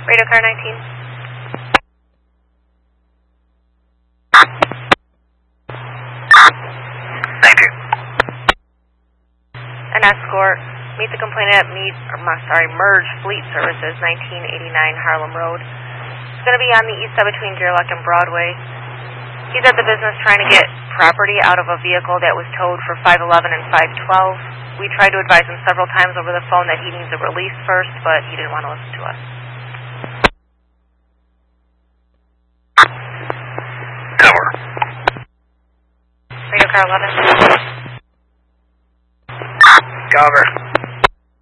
Radio car 19. Thank you. An escort. Meet the complainant at Merge Fleet Services, 1989 Harlem Road. It's going to be on the east side between Gerlach and Broadway. He's at the business trying to get property out of a vehicle that was towed for 511 and 512. We tried to advise him several times over the phone that he needs a release first, but he didn't want to listen to us. Tower. Radio car 11. Cover.